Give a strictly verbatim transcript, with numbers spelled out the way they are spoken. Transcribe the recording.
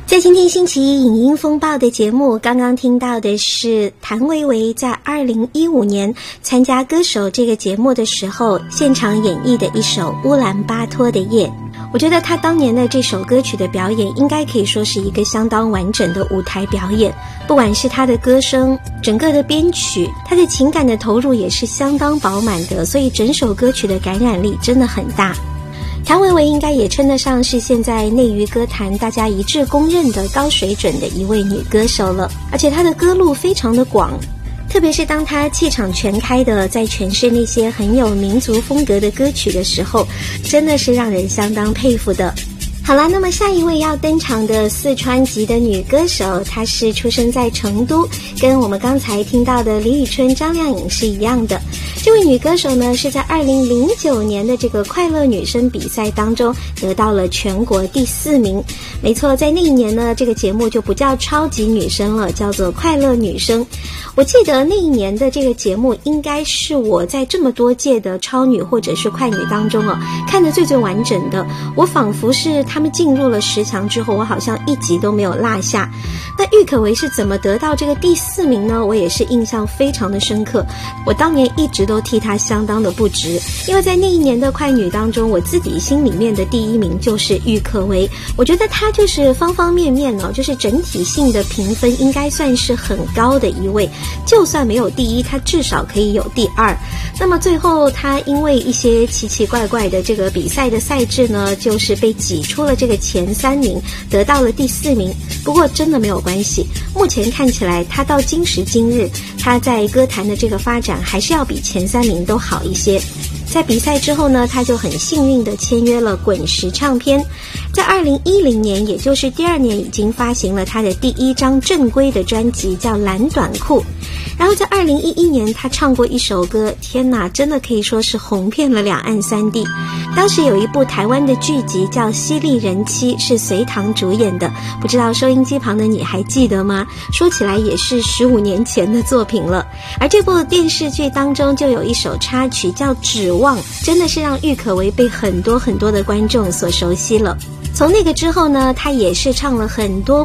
在今天星期一影音风暴的节目，刚刚听到的是谭维维在二零一五年参加歌手这个节目的时候现场演绎的一首乌兰巴托的夜。我觉得他当年的这首歌曲的表演应该可以说是一个相当完整的舞台表演，不管是他的歌声，整个的编曲，他的情感的投入也是相当饱满的，所以整首歌曲的感染力真的很大。谭维维应该也称得上是现在内娱歌坛大家一致公认的高水准的一位女歌手了，而且她的歌路非常的广，特别是当她气场全开的在诠释那些很有民族风格的歌曲的时候，真的是让人相当佩服的。好啦，那么下一位要登场的四川籍的女歌手，她是出生在成都，跟我们刚才听到的李宇春、张靓颖是一样的。这位女歌手呢，是在二零零九年的这个快乐女声比赛当中得到了全国第四名。没错，在那一年呢，这个节目就不叫超级女声了，叫做快乐女声。我记得那一年的这个节目应该是我在这么多届的超女或者是快女当中啊，看得最最完整的。我仿佛是他们进入了十强之后，我好像一集都没有落下。那郁可唯是怎么得到这个第四名呢？我也是印象非常的深刻。我当年一直都替她相当的不值，因为在那一年的快女当中，我自己心里面的第一名就是郁可唯。我觉得她就是方方面面呢、哦，就是整体性的评分应该算是很高的一位。就算没有第一，她至少可以有第二。那么最后她因为一些奇奇怪怪的这个比赛的赛制呢，就是被挤出了这个前三名，得到了第四名。不过真的没有关系，目前看起来她到今时今日，她在歌坛的这个发展还是要比前三名都好一些。在比赛之后呢，她就很幸运地签约了滚石唱片，在二零一零年，也就是第二年，已经发行了她的第一张正规的专辑，叫《蓝短裤》。然后在二零一一年，她唱过一首歌，天哪，真的可以说是红遍了两岸三地。当时有一部台湾的剧集叫《犀利人妻》，是隋棠主演的，不知道收音机旁的你还记得吗？说起来也是十五年前的作品了。而这部电视剧当中就有一首插曲叫《指望》，真的是让郁可唯被很多很多的观众所熟悉了。从那个之后呢，她也是唱了很多